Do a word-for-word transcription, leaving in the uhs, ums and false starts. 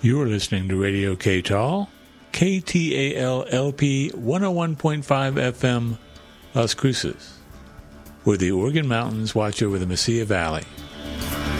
You are listening to Radio K T A L, K T A L L P one oh one point five F M, Las Cruces, where the Organ Mountains watch over the Mesilla Valley.